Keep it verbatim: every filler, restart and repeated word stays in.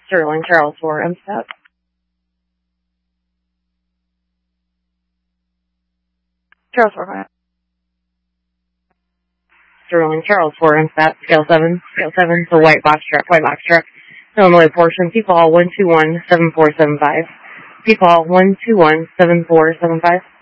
Sterling Charles for M STAT. Charles for five. Sterling Charles for M STAT. Scale seven. Scale seven for white box truck. White box truck. Illinois portion. P-Paul one two one seven four seven five. P-Paul one two one seven four seven five.